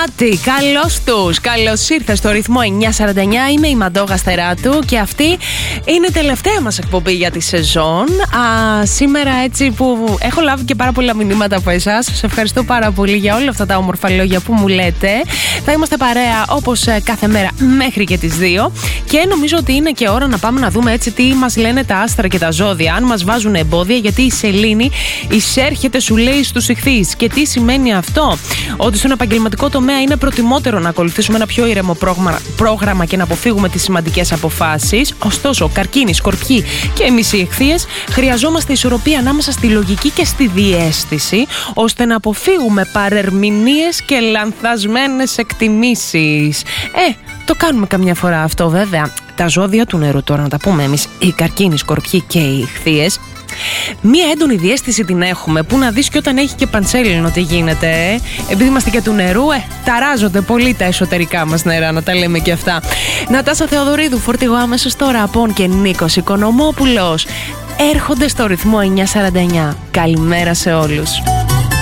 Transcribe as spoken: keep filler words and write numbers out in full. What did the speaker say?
Νάτι, καλώς τους. Καλώς ήρθες στο ρυθμό εννιά σαράντα εννιά. Είμαι η Μαντόγα Στεράτου και αυτή είναι η τελευταία μας εκπομπή για τη σεζόν. Α, σήμερα έτσι που έχω λάβει και πάρα πολλά μηνύματα από εσάς. Σας ευχαριστώ πάρα πολύ για όλα αυτά τα όμορφα λόγια που μου λέτε. Θα είμαστε παρέα όπως κάθε μέρα μέχρι και τις δύο. Και νομίζω ότι είναι και ώρα να πάμε να δούμε έτσι τι μας λένε τα άστρα και τα ζώδια. Αν μας βάζουν εμπόδια, γιατί η σελήνη εισέρχεται, σου λέει, στους Ιχθύες. Και τι σημαίνει αυτό? Ότι στον επαγγελματικό τομέα είναι προτιμότερο να ακολουθήσουμε ένα πιο ήρεμο πρόγραμμα, πρόγραμμα και να αποφύγουμε τις σημαντικές αποφάσεις. Ωστόσο, καρκίνοι, σκορπιοί και εμείς οι Ιχθύες χρειαζόμαστε ισορροπία ανάμεσα στη λογική και στη διαίσθηση, ώστε να αποφύγουμε παρερμηνίες και λανθασμένες εκτιμήσεις. Ε, το κάνουμε καμιά φορά αυτό, βέβαια. Τα ζώδια του νερού τώρα, να τα πούμε εμείς, οι καρκίνοι, σκορπιοί και οι Ιχθύες, μία έντονη διαίσθηση την έχουμε, που να δεις και όταν έχει και παντσέλινο τι γίνεται. Ε. Επειδή είμαστε και του νερού, ε, ταράζονται πολύ τα εσωτερικά μας νερά, να τα λέμε και αυτά. Νατάσα Θεοδωρίδου, φορτηγό αμέσως τώρα, Απών και Νίκος Οικονομόπουλος έρχονται στο ρυθμό εννιά σαράντα εννιά. Καλημέρα σε όλους.